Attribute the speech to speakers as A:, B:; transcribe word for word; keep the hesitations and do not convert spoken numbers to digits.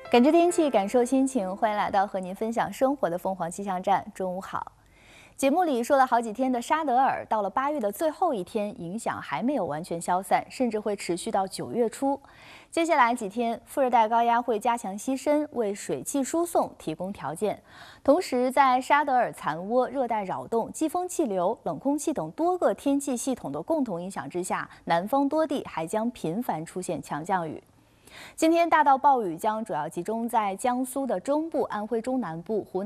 A: 感知天气，感受心情，欢迎来到和您分享生活的凤凰气象站。中午好，节目里说了好几天的沙德尔，到了八月的最后一天，影响还没有完全消散，甚至会持续到九月初。接下来几天，副热带高压会加强西伸，为水汽输送提供条件。同时，在沙德尔残涡、热带扰动、季风气流、冷空气等多个天气系统的共同影响之下，南方多地还将频繁出现强降雨。今天大到暴雨将主要集中在江苏的中部、安徽中南部、湖南。